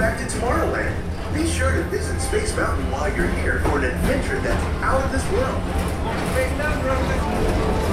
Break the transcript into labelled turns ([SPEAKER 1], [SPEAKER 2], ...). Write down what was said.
[SPEAKER 1] back to Tomorrowland. Be sure to visit Space Mountain while you're here for an adventure that's out of this world.
[SPEAKER 2] Space Mountain,